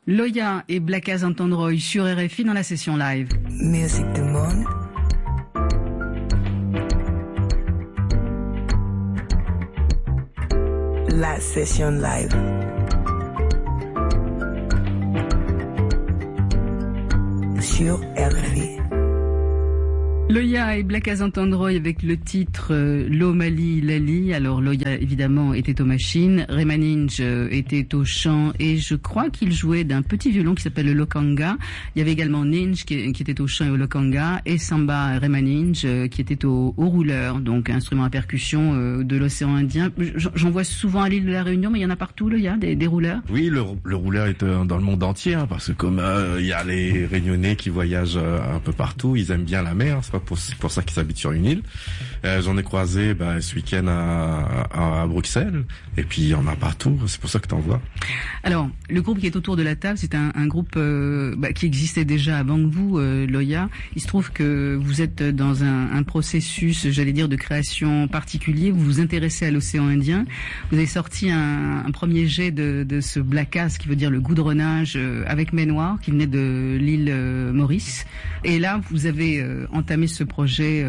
Loya et Blackaz Antandroy sur RFI dans la session live. Musique du monde. La session live. Sur RFI. Loya et Blackaz Antandroy avec le titre L'Omali Lali. Alors Loya évidemment était aux machines, Remaninge était au chant et je crois qu'il jouait d'un petit violon qui s'appelle le lokanga. Il y avait également Ninge qui était au chant et au lokanga et Samba Remaninge qui était au rouleur, donc instrument à percussion de l'océan Indien. J'en vois souvent à l'île de la Réunion, mais il y en a partout Loya, des rouleurs. Oui, le rouleur est dans le monde entier, hein, parce que comme il y a les Réunionnais qui voyagent un peu partout, ils aiment bien la mer, c'est pas pour ça qu'ils habitent sur une île. J'en ai croisé ce week-end à Bruxelles, et puis il y en a partout, c'est pour ça que t'en vois. Alors, le groupe qui est autour de la table, c'est un groupe qui existait déjà avant que vous, Loya. Il se trouve que vous êtes dans un processus, j'allais dire, de création particulier. Vous vous intéressez à l'océan Indien. Vous avez sorti un premier jet de ce Blackaz, qui veut dire le goudronnage, avec Mai Noire, qui venait de l'île Maurice. Et là, vous avez entamé ce projet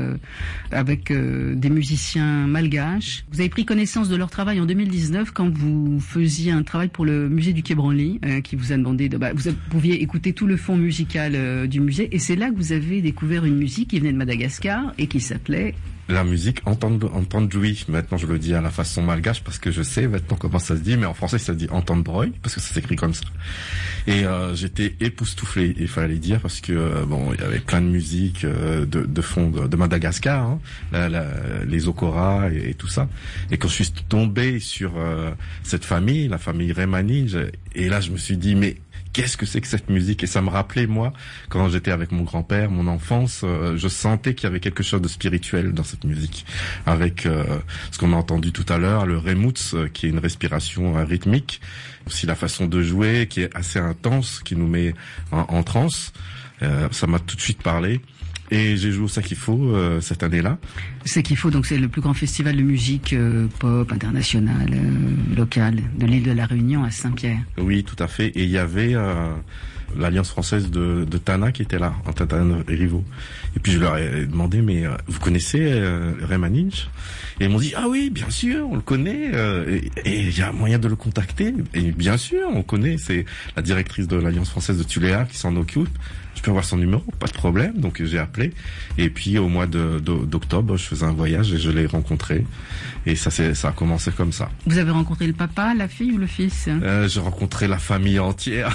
avec des musiciens malgaches. Vous avez pris connaissance de leur travail en 2019 quand vous faisiez un travail pour le musée du Quai Branly, qui vous a demandé vous pouviez écouter tout le fond musical du musée, et c'est là que vous avez découvert une musique qui venait de Madagascar et qui s'appelait la musique Antandroy. Maintenant je le dis à la façon malgache parce que je sais maintenant comment ça se dit, mais en français ça se dit Antandroy parce que ça s'écrit comme ça. Et j'étais époustouflé, il fallait dire, parce que il y avait plein de musique de fond de Madagascar, hein, les Okora et tout ça. Et quand je suis tombé sur cette famille, la famille Remaninge, et là je me suis dit mais qu'est-ce que c'est que cette musique? Et ça me rappelait, moi, quand j'étais avec mon grand-père, mon enfance, je sentais qu'il y avait quelque chose de spirituel dans cette musique. Avec ce qu'on a entendu tout à l'heure, le remouts, qui est une respiration rythmique. Aussi la façon de jouer, qui est assez intense, qui nous met en transe. Ça m'a tout de suite parlé. Et j'ai joué au Sakifo cette année-là. Sakifo, donc c'est le plus grand festival de musique pop internationale, locale, de l'île de la Réunion à Saint-Pierre. Oui, tout à fait. Et il y avait l'Alliance française de Tana qui était là, en Tana et Rivaux. Et puis je leur ai demandé, mais vous connaissez Remaninge? Et ils m'ont dit, ah oui, bien sûr, on le connaît. Et il y a moyen de le contacter. Et bien sûr, on connaît. C'est la directrice de l'Alliance française de Tuléar qui s'en occupe. Je peux avoir son numéro, pas de problème. Donc j'ai appelé. Et puis au mois d'octobre, je faisais un voyage et je l'ai rencontré. Et ça a commencé comme ça. Vous avez rencontré le papa, la fille ou le fils? J'ai rencontré la famille entière.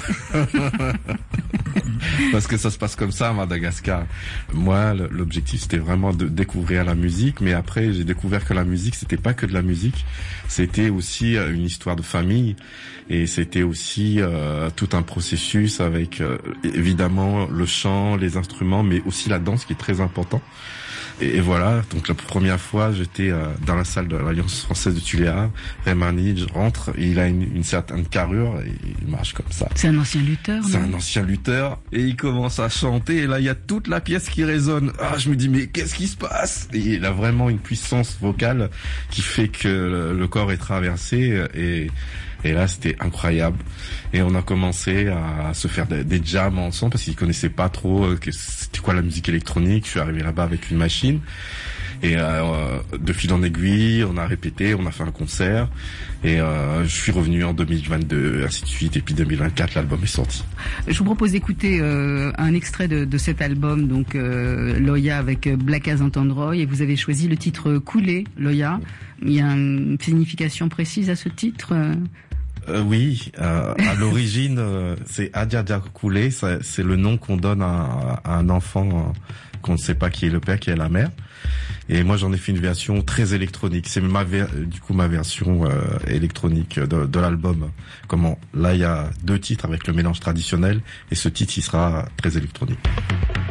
Parce que ça se passe comme ça à Madagascar. Moi, l'objectif c'était vraiment de découvrir la musique, mais après j'ai découvert que la musique c'était pas que de la musique, c'était aussi une histoire de famille, et c'était aussi tout un processus avec évidemment le chant, les instruments, mais aussi la danse qui est très important. Et voilà, donc la première fois, j'étais dans la salle de l'Alliance française de Tuléar. Remaninge rentre, et il a une certaine carrure, et il marche comme ça. C'est un ancien lutteur, non? C'est un ancien lutteur, et il commence à chanter, et là, il y a toute la pièce qui résonne. Ah, je me dis, mais qu'est-ce qui se passe? Et il a vraiment une puissance vocale qui fait que le corps est traversé, et là, c'était incroyable. Et on a commencé à se faire des jams ensemble parce qu'ils connaissaient pas trop c'était quoi la musique électronique. Je suis arrivé là-bas avec une machine. Et de fil en aiguille, on a répété, on a fait un concert. Et je suis revenu en 2022, ainsi de suite. Et puis 2024, l'album est sorti. Je vous propose d'écouter un extrait de cet album, donc Loya avec Blackaz Antandroy. Et vous avez choisi le titre Coulé, Loya. Il y a une signification précise à ce titre oui, à l'origine, c'est Adja Koulé, c'est le nom qu'on donne à un enfant qu'on ne sait pas qui est le père, qui est la mère. Et moi, j'en ai fait une version très électronique. C'est ma version électronique de l'album. Là, il y a 2 titres avec le mélange traditionnel, et ce titre, il sera très électronique.